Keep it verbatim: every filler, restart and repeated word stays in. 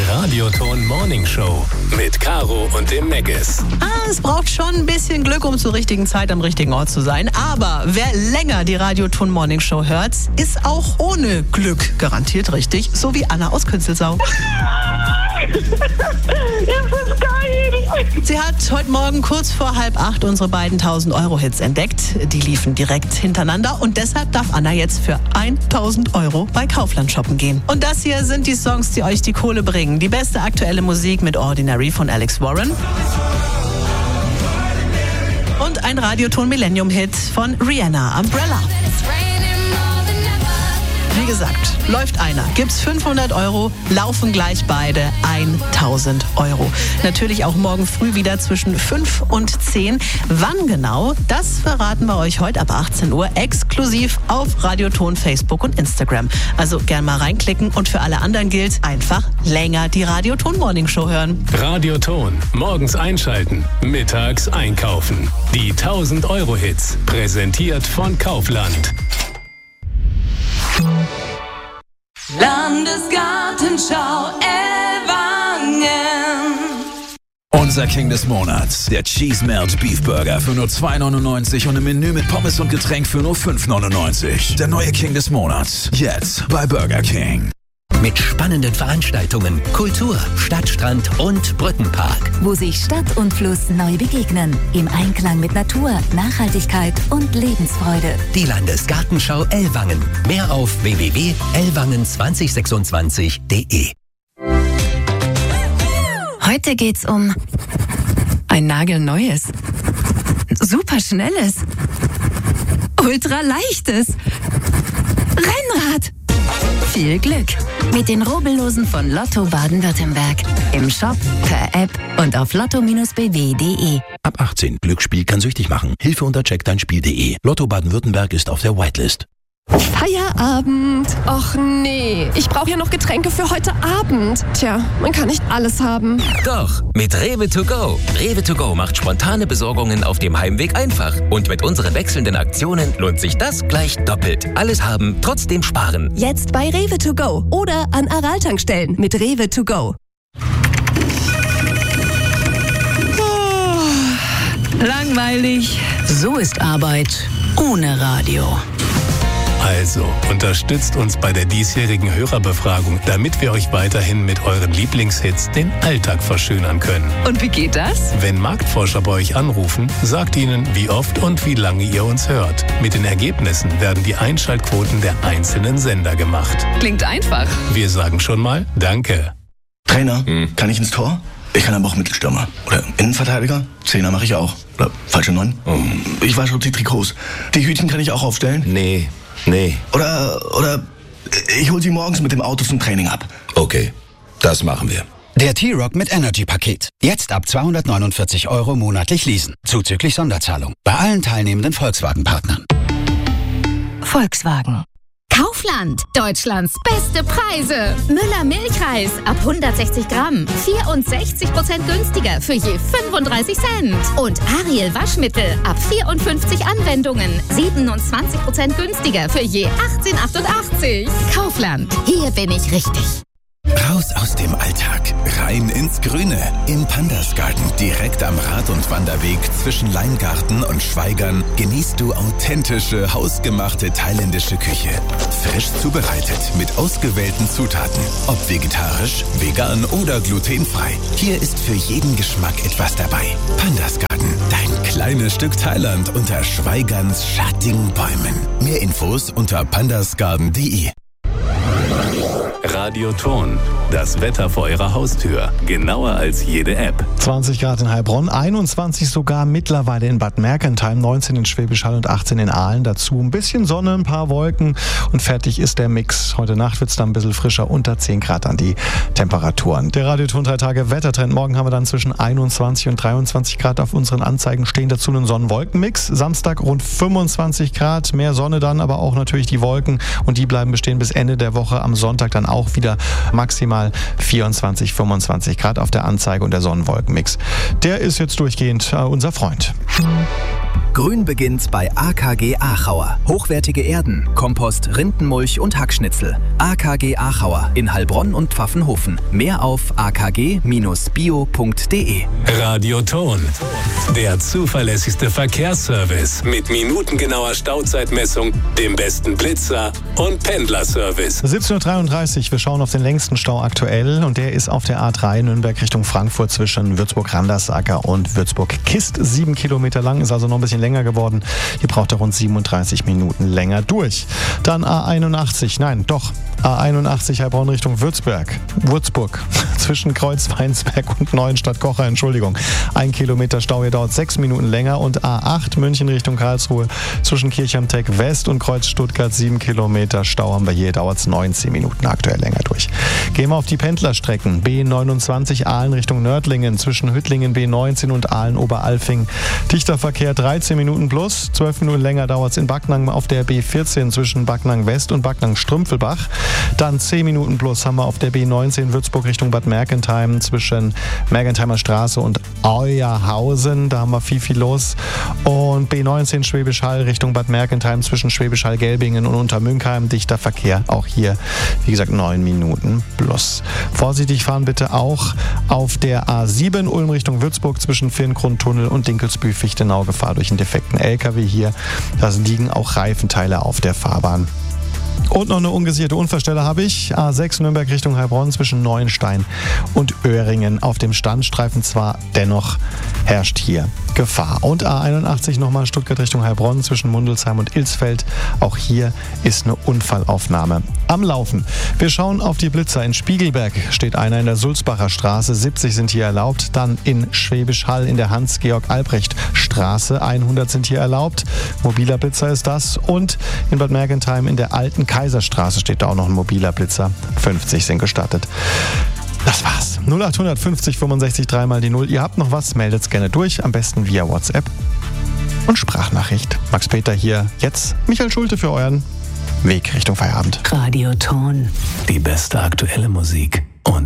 Radioton Morning Show mit Caro und dem Meggis. Ah, es braucht schon ein bisschen Glück, um zur richtigen Zeit am richtigen Ort zu sein. Aber wer länger die Radioton Morning Show hört, ist auch ohne Glück garantiert richtig. So wie Anna aus Künzelsau. Das ist geil. Sie hat heute Morgen kurz vor halb acht unsere beiden tausend-Euro-Hits entdeckt. Die liefen direkt hintereinander und deshalb darf Anna jetzt für tausend Euro bei Kaufland shoppen gehen. Und das hier sind die Songs, die euch die Kohle bringen. Die beste aktuelle Musik mit Ordinary von Alex Warren. Und ein Radioton Millennium-Hit von Rihanna, Umbrella. Wie gesagt, läuft einer, gibt's fünfhundert Euro, laufen gleich beide tausend Euro. Natürlich auch morgen früh wieder zwischen fünf und zehn. Wann genau, das verraten wir euch heute ab achtzehn Uhr exklusiv auf Radioton, Facebook und Instagram. Also gern mal reinklicken und für alle anderen gilt, einfach länger die Radioton Morning Show hören. Radioton, morgens einschalten, mittags einkaufen. Die tausend Euro Hits, präsentiert von Kaufland. Landesgartenschau Ellwangen. Unser King des Monats, der Cheese Melt Beef Burger für nur zwei neunundneunzig und ein Menü mit Pommes und Getränk für nur fünf neunundneunzig. Der neue King des Monats, jetzt bei Burger King. Mit spannenden Veranstaltungen, Kultur, Stadtstrand und Brückenpark. Wo sich Stadt und Fluss neu begegnen. Im Einklang mit Natur, Nachhaltigkeit und Lebensfreude. Die Landesgartenschau Ellwangen. Mehr auf w w w punkt ellwangen zwanzig sechsundzwanzig punkt de. Heute geht's um ein nagelneues, superschnelles, ultraleichtes Rennrad. Viel Glück mit den Rubbellosen von Lotto Baden-Württemberg. Im Shop, per App und auf lotto Bindestrich b w punkt de. Ab achtzehn. Glücksspiel kann süchtig machen. Hilfe unter check dein spiel punkt de. Lotto Baden-Württemberg ist auf der Whitelist. Feierabend. Och nee, ich brauche ja noch Getränke für heute Abend. Tja, man kann nicht alles haben. Doch, mit Rewe to go. Rewe to go macht spontane Besorgungen auf dem Heimweg einfach. Und mit unseren wechselnden Aktionen lohnt sich das gleich doppelt. Alles haben, trotzdem sparen. Jetzt bei Rewe to go oder an Aral-Tankstellen mit Rewe to go. Oh, langweilig. So ist Arbeit ohne Radio. Also, unterstützt uns bei der diesjährigen Hörerbefragung, damit wir euch weiterhin mit euren Lieblingshits den Alltag verschönern können. Und wie geht das? Wenn Marktforscher bei euch anrufen, sagt ihnen, wie oft und wie lange ihr uns hört. Mit den Ergebnissen werden die Einschaltquoten der einzelnen Sender gemacht. Klingt einfach. Wir sagen schon mal Danke. Trainer, hm. kann ich ins Tor? Ich kann aber auch Mittelstürmer. Oder Innenverteidiger? Zehner mache ich auch. Oder falsche Neun? Oh. Ich wasche auch die Trikots. Die Hütchen kann ich auch aufstellen? Nee. Nee. Oder, oder ich hol sie morgens mit dem Auto zum Training ab. Okay, das machen wir. Der T-Rock mit Energy-Paket. Jetzt ab zweihundertneunundvierzig Euro monatlich leasen. Zuzüglich Sonderzahlung. Bei allen teilnehmenden Volkswagen-Partnern. Volkswagen. Kaufland. Deutschlands beste Preise. Müller Milchreis ab hundertsechzig Gramm. vierundsechzig Prozent günstiger für je fünfunddreißig Cent. Und Ariel Waschmittel ab vierundfünfzig Anwendungen. siebenundzwanzig Prozent günstiger für je achtzehn achtundachtzig. Kaufland. Hier bin ich richtig. Raus aus dem Alltag, rein ins Grüne. Im Pandas Garten, direkt am Rad- und Wanderweg zwischen Leingarten und Schweigern, genießt du authentische, hausgemachte thailändische Küche. Frisch zubereitet, mit ausgewählten Zutaten. Ob vegetarisch, vegan oder glutenfrei. Hier ist für jeden Geschmack etwas dabei. Pandas Garten, dein kleines Stück Thailand unter Schweigerns schattigen Bäumen. Mehr Infos unter pandasgarden punkt de. Radioton, das Wetter vor eurer Haustür. Genauer als jede App. zwanzig Grad in Heilbronn, einundzwanzig sogar mittlerweile in Bad Mergentheim, neunzehn in Schwäbisch Hall und achtzehn in Aalen. Dazu ein bisschen Sonne, ein paar Wolken und fertig ist der Mix. Heute Nacht wird es dann ein bisschen frischer, unter zehn Grad an die Temperaturen. Der Radioton drei Tage Wettertrend. Morgen haben wir dann zwischen einundzwanzig und dreiundzwanzig Grad auf unseren Anzeigen stehen. Dazu einen Sonnen-Wolken-Mix. Samstag rund fünfundzwanzig Grad, mehr Sonne dann, aber auch natürlich die Wolken und die bleiben bestehen bis Ende der Woche. Am Sonntag dann auch wieder maximal vierundzwanzig, fünfundzwanzig Grad auf der Anzeige und der Sonnenwolkenmix. Der ist jetzt durchgehend äh, unser Freund. Grün beginnt bei A K G Achauer. Hochwertige Erden, Kompost, Rindenmulch und Hackschnitzel. A K G Achauer in Heilbronn und Pfaffenhofen. Mehr auf a k g Bindestrich bio punkt d e. Radioton. Der zuverlässigste Verkehrsservice mit minutengenauer Stauzeitmessung, dem besten Blitzer und Pendlerservice. siebzehn Uhr dreiunddreißig, wir schauen auf den längsten Stau aktuell und der ist auf der A drei Nürnberg Richtung Frankfurt zwischen Würzburg-Randersacker und Würzburg-Kist. Sieben Kilometer lang, ist also noch ein bisschen länger geworden. Hier braucht er rund siebenunddreißig Minuten länger durch. Dann A einundachtzig, nein, doch, A einundachtzig Heilbronn Richtung Würzburg. Würzburg zwischen Kreuzweinsberg und Neuenstadt-Kocher, Entschuldigung. Ein Kilometer Stau, hier dauert sechs Minuten länger und A acht München Richtung Karlsruhe zwischen Kirchheim-Teck West und Kreuz Stuttgart. Sieben Kilometer Stau haben wir hier, dauert es neunzehn Minuten aktuell länger durch. Gehen wir auf die Pendlerstrecken. B neunundzwanzig Aalen Richtung Nördlingen zwischen Hüttlingen B neunzehn und Aalen-Oberalfing. Dichter Verkehr dreizehn Minuten plus, zwölf Minuten länger dauert es in Backnang auf der B vierzehn zwischen Backnang West und Backnang Strümpfelbach. Dann zehn Minuten plus haben wir auf der B neunzehn Würzburg Richtung Bad Mergentheim zwischen Mergentheimer Straße und Euerhausen. Da haben wir viel, viel los. Und B neunzehn Schwäbisch Hall Richtung Bad Mergentheim zwischen Schwäbisch Hall-Gelbingen und Untermünkheim. Dichter Verkehr. Auch hier, wie gesagt, neun Minuten plus. Vorsichtig fahren bitte auch auf der A sieben Ulm Richtung Würzburg zwischen Firngrundtunnel und Dinkelsbühl-Fichtenau. Gefahr durch einen defekten L K W hier. Da liegen auch Reifenteile auf der Fahrbahn. Und noch eine ungesicherte Unfallstelle habe ich. A sechs Nürnberg Richtung Heilbronn zwischen Neuenstein und Öhringen. Auf dem Standstreifen zwar, dennoch herrscht hier Gefahr. Und A einundachtzig nochmal Stuttgart Richtung Heilbronn zwischen Mundelsheim und Ilsfeld. Auch hier ist eine Unfallaufnahme am Laufen. Wir schauen auf die Blitzer. In Spiegelberg steht einer in der Sulzbacher Straße. siebzig sind hier erlaubt. Dann in Schwäbisch Hall in der Hans-Georg-Albrecht-Straße. hundert sind hier erlaubt. Mobiler Blitzer ist das. Und in Bad Mergentheim in der alten Kaiserstraße steht da auch noch ein mobiler Blitzer. fünfzig sind gestattet. Das war's. null acht fünfzig fünfundsechzig dreimal die null. Ihr habt noch was, meldet's gerne durch. Am besten via WhatsApp und Sprachnachricht. Max Peter hier. Jetzt Michael Schulte für euren Weg Richtung Feierabend. Radioton. Die beste aktuelle Musik.